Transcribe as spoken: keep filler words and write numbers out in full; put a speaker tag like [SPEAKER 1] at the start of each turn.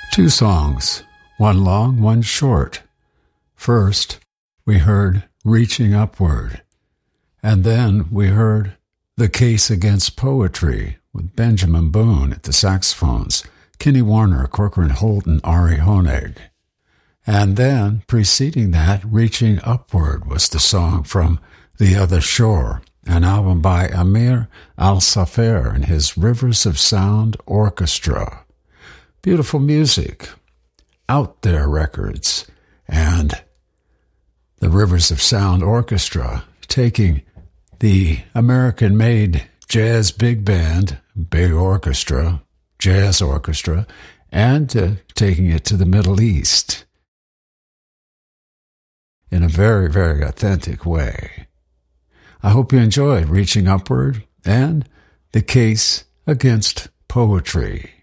[SPEAKER 1] Two songs, one long, one short. First, we heard Reaching Upward, and then we heard The Case Against Poetry with Benjamin Boone at the saxophones, Kenny Warner, Corcoran Holton, Ari Honig. And then, preceding that, Reaching Upward was the song from The Other Shore, an album by Amir Al-Safer and his Rivers of Sound Orchestra. Beautiful music, Out There Records, and the Rivers of Sound Orchestra taking the American-made jazz big band, big orchestra, jazz orchestra, and uh, taking it to the Middle East in a very, very authentic way. I hope you enjoyed Reaching Upward and The Case Against Poetry.